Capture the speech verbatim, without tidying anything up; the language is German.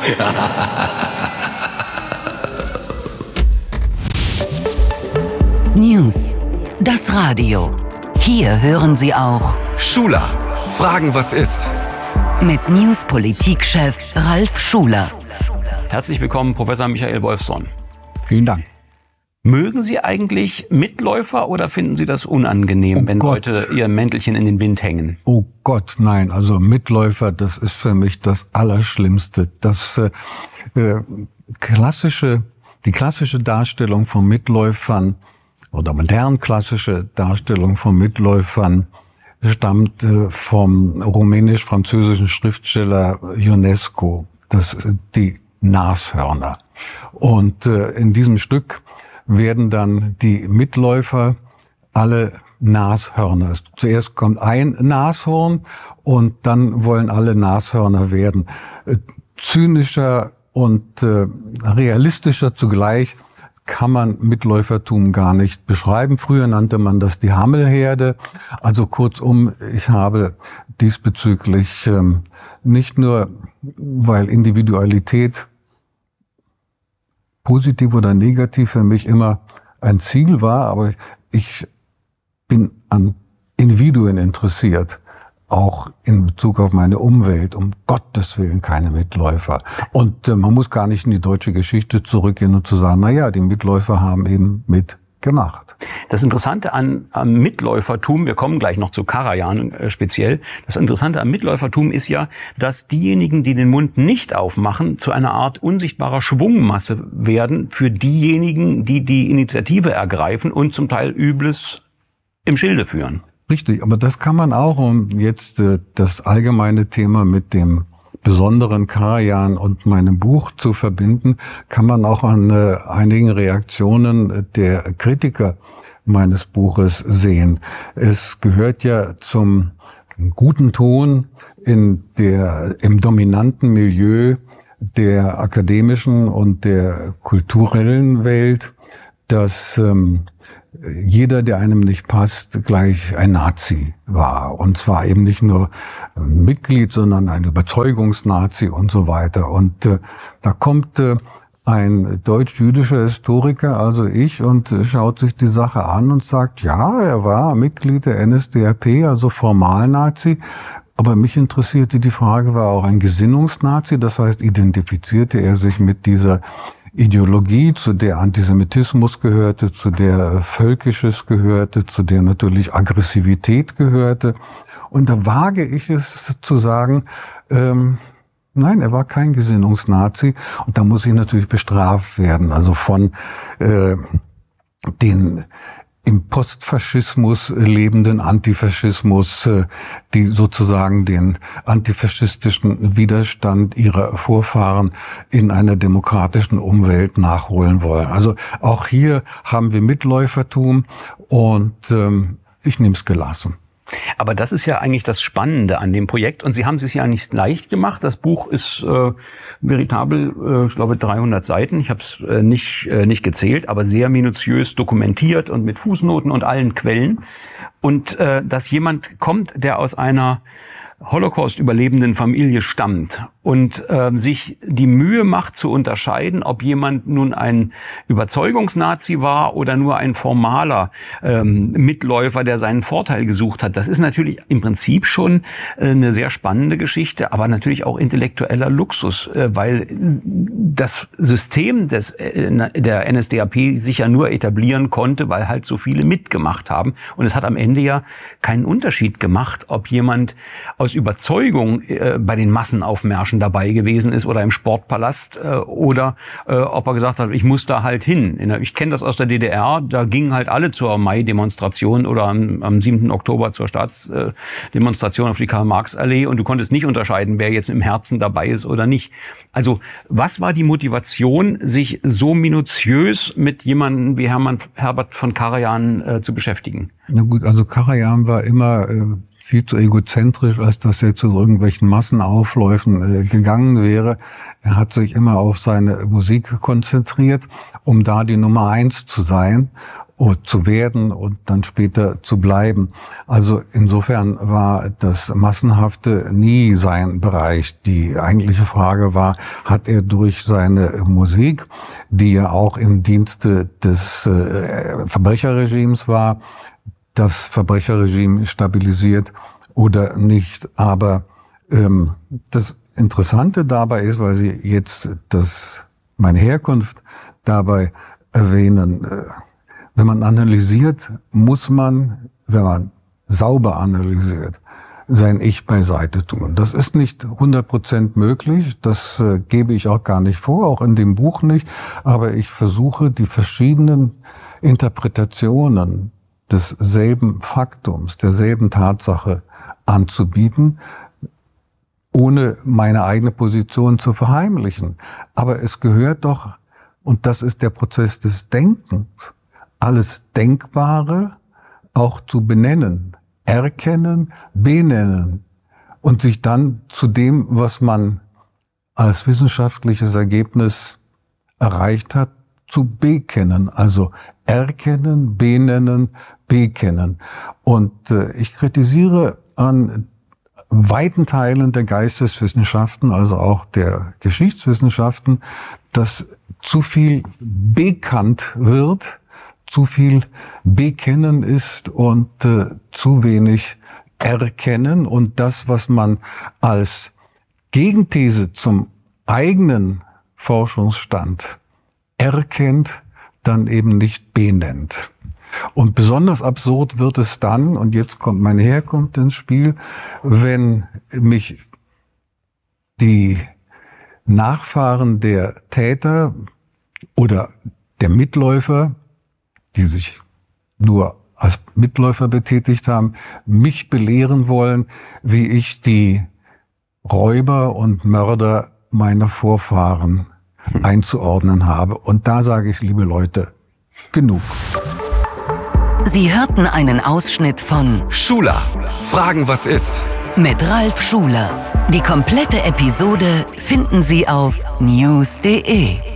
News. Das Radio. Hier hören Sie auch Schuler. Fragen, was ist? Mit News-Politik-Chef Ralf Schuler. Herzlich willkommen, Professor Michael Wolfson. Vielen Dank. Mögen Sie eigentlich Mitläufer oder finden Sie das unangenehm, oh wenn Gott. Leute ihr Mäntelchen in den Wind hängen? Oh Gott, nein. Also Mitläufer, das ist für mich das Allerschlimmste. Das äh, klassische, die klassische Darstellung von Mitläufern oder modern klassische Darstellung von Mitläufern stammt äh, vom rumänisch-französischen Schriftsteller Ionesco. Das sind die Nashörner. Und äh, in diesem Stück werden dann die Mitläufer alle Nashörner. Zuerst kommt ein Nashorn und dann wollen alle Nashörner werden. Äh, zynischer und äh, realistischer zugleich kann man Mitläufertum gar nicht beschreiben. Früher nannte man das die Hammelherde. Also kurzum, ich habe diesbezüglich ähm, nicht nur, weil Individualität positiv oder negativ für mich immer ein Ziel war, aber ich bin an Individuen interessiert, auch in Bezug auf meine Umwelt, um Gottes Willen keine Mitläufer. Und äh, man muss gar nicht in die deutsche Geschichte zurückgehen und zu sagen, na ja, die Mitläufer haben eben mitgemacht. Das Interessante an am Mitläufertum, wir kommen gleich noch zu Karajan äh, speziell, das Interessante am Mitläufertum ist ja, dass diejenigen, die den Mund nicht aufmachen, zu einer Art unsichtbarer Schwungmasse werden für diejenigen, die die Initiative ergreifen und zum Teil Übles im Schilde führen. Richtig, aber das kann man auch, um jetzt äh, das allgemeine Thema mit dem besonderen Karajan und meinem Buch zu verbinden, kann man auch an äh, einigen Reaktionen der Kritiker meines Buches sehen. Es gehört ja zum guten Ton in der, im dominanten Milieu der akademischen und der kulturellen Welt, dass ähm, jeder, der einem nicht passt, gleich ein Nazi war. Und zwar eben nicht nur ein Mitglied, sondern ein Überzeugungsnazi und so weiter. Und äh, da kommt äh, ein deutsch-jüdischer Historiker, also ich, und äh, schaut sich die Sache an und sagt, ja, er war Mitglied der N S D A P, also formal Nazi. Aber mich interessierte die Frage, war er auch ein Gesinnungsnazi? Das heißt, identifizierte er sich mit dieser Ideologie, zu der Antisemitismus gehörte, zu der Völkisches gehörte, zu der natürlich Aggressivität gehörte. Und da wage ich es zu sagen, ähm, nein, er war kein Gesinnungsnazi. Und da muss ich natürlich bestraft werden. Also von äh, den im Postfaschismus lebenden Antifaschismus, die sozusagen den antifaschistischen Widerstand ihrer Vorfahren in einer demokratischen Umwelt nachholen wollen. Also auch hier haben wir Mitläufertum und ähm, ich nehme es gelassen. Aber das ist ja eigentlich das Spannende an dem Projekt. Und Sie haben es sich ja nicht leicht gemacht. Das Buch ist äh, veritabel, äh, ich glaube, dreihundert Seiten. Ich habe es äh, nicht äh, nicht gezählt, aber sehr minutiös dokumentiert und mit Fußnoten und allen Quellen. Und äh, dass jemand kommt, der aus einer Holocaust-überlebenden Familie stammt und äh, sich die Mühe macht zu unterscheiden, ob jemand nun ein Überzeugungsnazi war oder nur ein formaler ähm, Mitläufer, der seinen Vorteil gesucht hat. Das ist natürlich im Prinzip schon äh, eine sehr spannende Geschichte, aber natürlich auch intellektueller Luxus, äh, weil das System des, äh, der N S D A P sich ja nur etablieren konnte, weil halt so viele mitgemacht haben. Und es hat am Ende ja keinen Unterschied gemacht, ob jemand aus Überzeugung äh, bei den Massenaufmärschen dabei gewesen ist oder im Sportpalast äh, oder äh, ob er gesagt hat, ich muss da halt hin. Ich kenne das aus der D D R, da gingen halt alle zur Mai-Demonstration oder am, am siebten Oktober zur Staatsdemonstration auf die Karl-Marx-Allee und du konntest nicht unterscheiden, wer jetzt im Herzen dabei ist oder nicht. Also was war die Motivation, sich so minutiös mit jemandem wie Hermann Herbert von Karajan äh, zu beschäftigen? Na gut, also Karajan war immer äh, viel zu egozentrisch, als dass er zu irgendwelchen Massenaufläufen äh, gegangen wäre. Er hat sich immer auf seine Musik konzentriert, um da die Nummer eins zu sein. zu werden und dann später zu bleiben. Also insofern war das Massenhafte nie sein Bereich. Die eigentliche Frage war, hat er durch seine Musik, die ja auch im Dienste des äh, Verbrecherregimes war, das Verbrecherregime stabilisiert oder nicht. Aber ähm, das Interessante dabei ist, weil Sie jetzt das, meine Herkunft dabei erwähnen, äh, wenn man analysiert, muss man, wenn man sauber analysiert, sein Ich beiseite tun. Das ist nicht hundert Prozent möglich, das äh, gebe ich auch gar nicht vor, auch in dem Buch nicht, aber ich versuche, die verschiedenen Interpretationen desselben Faktums, derselben Tatsache anzubieten, ohne meine eigene Position zu verheimlichen. Aber es gehört doch, und das ist der Prozess des Denkens, alles Denkbare auch zu benennen, erkennen, benennen und sich dann zu dem, was man als wissenschaftliches Ergebnis erreicht hat, zu bekennen. Also erkennen, benennen, bekennen. Und äh, ich kritisiere an weiten Teilen der Geisteswissenschaften, also auch der Geschichtswissenschaften, dass zu viel bekannt wird, zu viel bekennen ist und äh, zu wenig erkennen und das, was man als Gegenthese zum eigenen Forschungsstand erkennt, dann eben nicht benennt. Und besonders absurd wird es dann, und jetzt kommt meine Herkunft ins Spiel, wenn mich die Nachfahren der Täter oder der Mitläufer, die sich nur als Mitläufer betätigt haben, mich belehren wollen, wie ich die Räuber und Mörder meiner Vorfahren einzuordnen habe. Und da sage ich, liebe Leute, genug. Sie hörten einen Ausschnitt von Schuler, Fragen was ist? Mit Ralf Schuler. Die komplette Episode finden Sie auf news punkt de.